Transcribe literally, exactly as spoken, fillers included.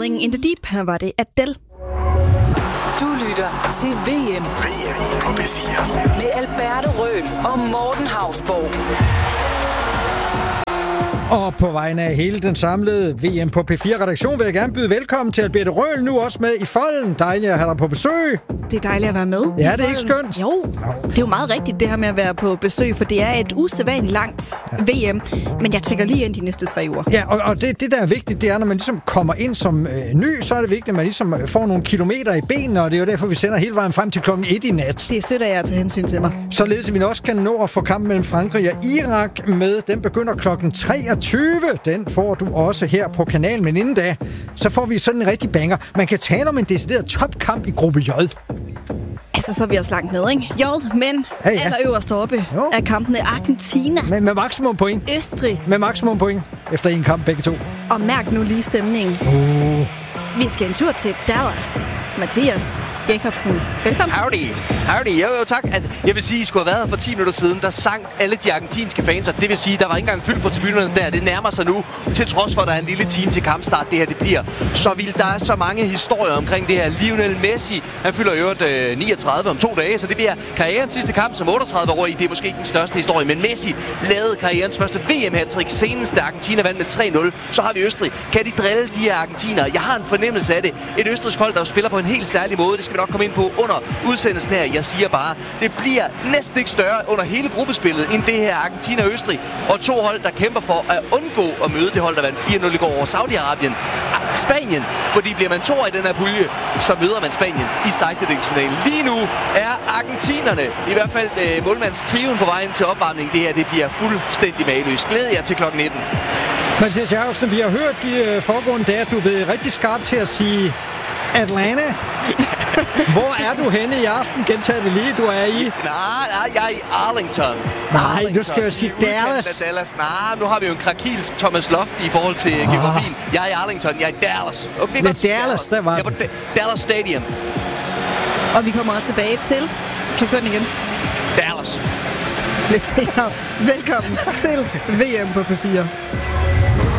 Rolling in the Deep. Her var det Adele. Du lytter til V M. V M på P fire. Med Alberte Røhl og Morten Hausborg. Og på vegne af hele den samlede V M på P fire-redaktion vil jeg gerne byde velkommen til Alberte Røhl, nu også med i folden. Dejligt at have dig på besøg. Det er dejligt at være med. Ja, det er ikke skønt. Jo, det er jo meget rigtigt det her med at være på besøg, for det er et usædvanligt langt ja. V M. Men jeg tænker lige ind de næste tre uger. Ja, og, og det, det der er vigtigt, det er, når man ligesom kommer ind som øh, ny, så er det vigtigt, at man ligesom får nogle kilometer i benene, og det er jo derfor, vi sender hele vejen frem til klokken et i nat. Det er sødt af jer at tage hensyn til mig. Således at vi også kan nå at få kampen mellem Frankrig og Irak med. Den begynder klokken treogtyve. Den får du også her på kanalen, men inden da, så får vi sådan en rigtig banger. Man kan tale om en decideret topkamp i gruppe J. Altså, så er vi også langt ned, ikke? J, men hey, ja. allerøverst oppe jo. er kampen i Argentina. Med, med maksimum point. Østrig. Med maksimum point efter en kamp begge to. Og mærk nu lige stemningen. Uh. Vi skal en tur til Dallas. Mathias Jacobsen, velkommen. Howdy. Howdy. Jo, jo, tak. Altså, jeg vil sige, I skulle have været her for ti minutter siden. Der sang alle de argentinske fans, og det vil sige, der var ikke engang fyldt på tribunerne der. Det nærmer sig nu, til trods for, at der er en lille time til kampstart. Det her, det bliver så vildt. Der er så mange historier omkring det her. Lionel Messi, han fylder jo øh, niogtredive om to dage, så det bliver karrierens sidste kamp som otteogtredive-årig. Det er måske ikke den største historie, men Messi lavede karrierens første V M-hattrick senest, da Argentina vandt med tre nul. Så har vi Østrig. Kan de drille de her argentinere? Jeg har en fornemmelse af det. Et østrigsk hold, der spiller på en helt særlig måde. Det skal vi nok komme ind på under udsendelsen her. Jeg siger bare, det bliver næsten ikke større under hele gruppespillet end det her Argentina-Østrig. Og to hold, der kæmper for at undgå at møde det hold, der vandt fire nul i går over Saudi-Arabien. Spanien, fordi bliver man toer i den her pulje, så møder man Spanien i sekstendedelsfinalen. Lige nu er argentinerne, i hvert fald øh, målmandstrioen på vejen til opvarmning. Det her, det bliver fuldstændig mageløst. Glæder jer til klokken nitten. Mathias Jacobsen, vi har hørt de øh, foregående dage, at du er blevet rigtig skarp til at sige Atlanta. Hvor er du henne i aften? Gentag det lige, du er i. Nej, nej, jeg er i Arlington. Nej, Arlington. du skal jo sige Dallas. Dallas. Nej, nu har vi jo en krakils Thomas Loft i forhold til oh. geografien. Jeg er i Arlington, jeg er i Dallas. Okay, det er Dallas, Dallas, der var jeg er på Dallas Stadium. Og vi kommer også tilbage til... Kan vi få den igen? Dallas. Lidt senere. Velkommen til V M på P fire.